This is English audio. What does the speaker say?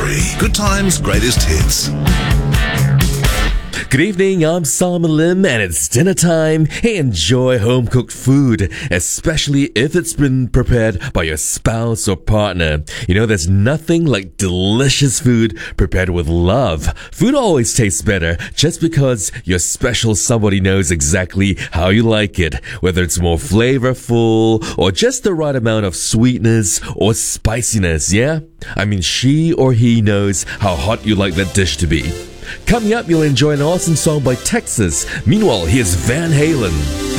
101.3. Good times, greatest hits. Good evening, I'm Simon Lim and it's dinner time. Hey, enjoy home-cooked food, especially if it's been prepared by your spouse or partner. You know, there's nothing like delicious food prepared with love. Food always tastes better just because your special somebody knows exactly how you like it, whether it's more flavorful or just the right amount of sweetness or spiciness, yeah? I mean, she or he knows how hot you like that dish to be. Coming up, you'll enjoy an awesome song by Texas. Meanwhile, here's Van Halen.